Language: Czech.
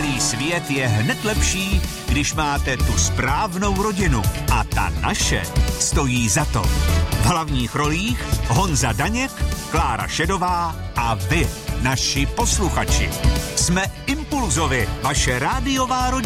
Celý svět je hned lepší, když máte tu správnou rodinu. A ta naše stojí za to. V hlavních rolích Honza Daněk, Klára Šedová a vy, naši posluchači. Jsme Impulzovi, vaše rádiová rodina.